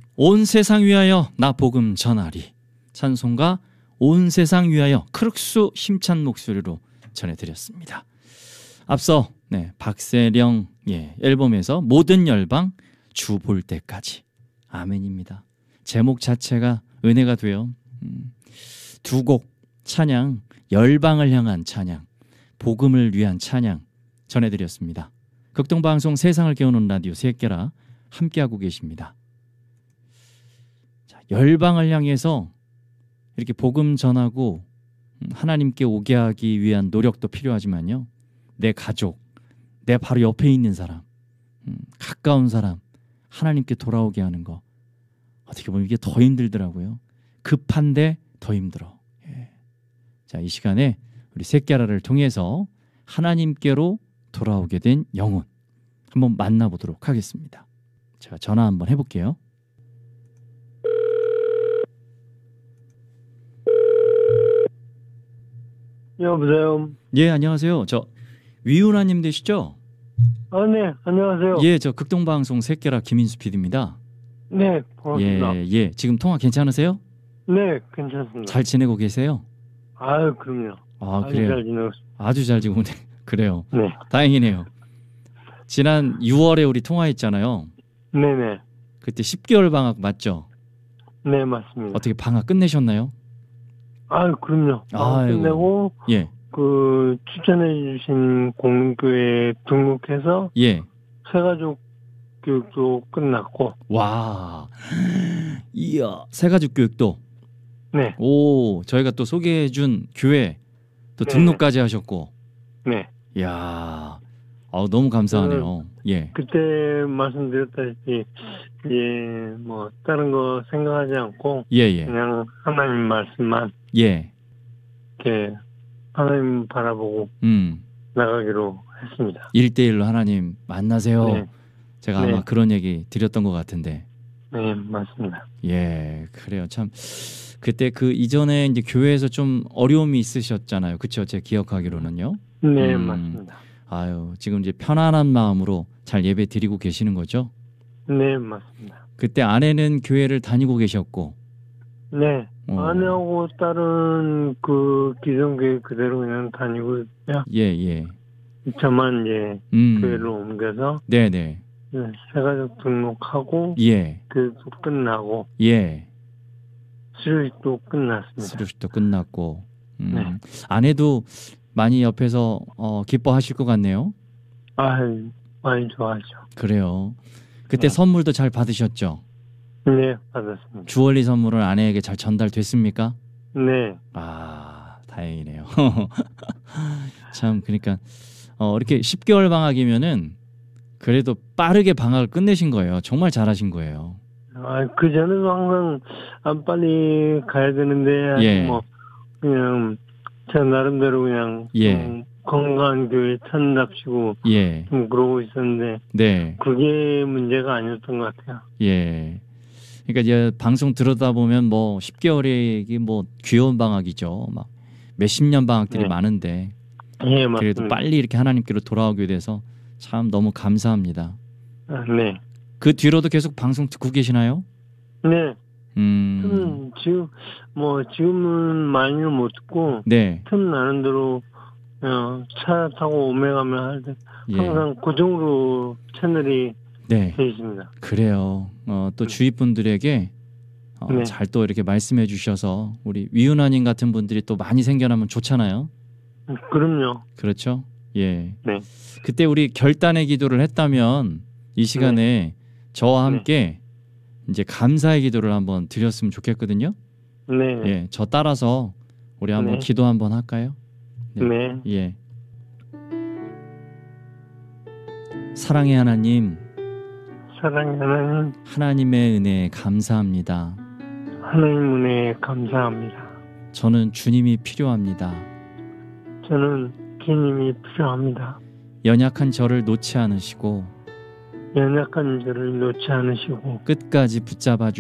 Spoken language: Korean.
온 세상 위하여 나 복음 전하리. 찬송가 온 세상 위하여 크룩수 힘찬 목소리로 전해드렸습니다. 앞서 박세령 앨범에서 모든 열방 주 볼 때까지 아멘입니다. 제목 자체가 은혜가 돼요. 두 곡 찬양, 열방을 향한 찬양, 복음을 위한 찬양 전해드렸습니다. 극동방송 세상을 깨우는 라디오 새끼라 함께하고 계십니다. 자, 열방을 향해서 이렇게 복음 전하고 하나님께 오게 하기 위한 노력도 필요하지만요, 내 가족, 내 바로 옆에 있는 사람, 가까운 사람 하나님께 돌아오게 하는 거, 어떻게 보면 이게 더 힘들더라고요. 급한데 더 힘들어. 자, 이 시간에 우리 새끼라를 통해서 하나님께로 돌아오게 된 영혼 한번 만나보도록 하겠습니다. 제가 전화 한번 해볼게요. 여보세요. 예, 안녕하세요. 저 위훈아님 되시죠? 아, 네, 안녕하세요. 예, 저 극동방송 새끼라 김인수 PD입니다. 네, 반갑습니다. 예, 지금 통화 괜찮으세요? 네, 괜찮습니다. 잘 지내고 계세요? 아유, 그럼요. 아, 그래요? 잘 지내고 있습니다. 아주 잘 지내고 그래요. 네. 다행이네요. 지난 6월에 우리 통화했잖아요. 네네. 그때 10개월 방학 맞죠? 네, 맞습니다. 어떻게 방학 끝내셨나요? 아유, 그럼요. 끝내고, 예. 그, 추천해주신 공교에 등록해서, 예. 새가족 교육도 끝났고. 와, 이야, 새가족 교육도. 네. 오, 저희가 또 소개해준 교회 또 등록까지 하셨고. 네. 이야, 너무 감사하네요. 예. 그때 말씀드렸다시피, 뭐, 다른 거 생각하지 않고, 예. 그냥 하나님 말씀만, 예. 이렇게, 하나님 바라보고, 나가기로 했습니다. 1대1로 하나님 만나세요. 네. 제가 아마 그런 얘기 드렸던 것 같은데. 네, 맞습니다. 예, 그래요. 참, 그때 그 이전에 이제 교회에서 좀 어려움이 있으셨잖아요. 그쵸? 제가 기억하기로는요. 네, 맞습니다. 아유, 지금 이제 편안한 마음으로 잘 예배 드리고 계시는 거죠? 네, 맞습니다. 그때 아내는 교회를 다니고 계셨고. 네, 아내하고 딸은 그 기존교회 그대로 그냥 다니고 있고요. 예. 저만 이제 교회로 옮겨서 네네. 새가족 등록하고 교육도 끝나고 수료식도 끝났습니다. 수료식도 끝났고. 아내도 많이 옆에서 기뻐하실 것 같네요. 아, 많이 좋아하죠. 그래요. 그때 선물도 잘 받으셨죠? 네, 받았습니다. 주얼리 선물은 아내에게 잘 전달됐습니까? 네. 아, 다행이네요. 참, 그러니까 이렇게 10개월 방학이면은 그래도 빠르게 방학을 끝내신 거예요. 정말 잘하신 거예요. 그 전에도 항상 빨리 가야 되는데 뭐 그냥 제 나름대로 그냥 건강한 교회 찾는답시고 좀 그러고 있었는데 그게 문제가 아니었던 것 같아요. 예. 그러니까 이제 방송 들어다 보면 뭐 10개월이 뭐 귀여운 방학이죠. 막 몇십 년 방학들이 많은데 그래도 빨리 이렇게 하나님께로 돌아오게 돼서 참 너무 감사합니다. 네. 그 뒤로도 계속 방송 듣고 계시나요? 네. 지금은 많이는 못 듣고 틈 나는 대로 차 타고 오메가면 할 때 항상 고정으로 채널이 돼 있습니다. 그래요. 또 주위 분들에게 잘 또 이렇게 말씀해 주셔서 우리 위훈아님 같은 분들이 또 많이 생겨나면 좋잖아요. 그럼요. 그렇죠. 예. 네. 그때 우리 결단의 기도를 했다면 이 시간에 저와 함께 이제 감사의 기도를 한번 드렸으면 좋겠거든요. 네. 예, 저 따라서 우리 한번 기도 한번 할까요? 네. 예. 사랑의 하나님. 사랑의 하나님. 하나님의 은혜에 감사합니다. 하나님 은혜에 감사합니다. 저는 주님이 필요합니다. 저는 주님이 필요합니다. 연약한 저를 놓지 않으시고 연약한 저를 놓지 않으시고 끝까지 붙잡아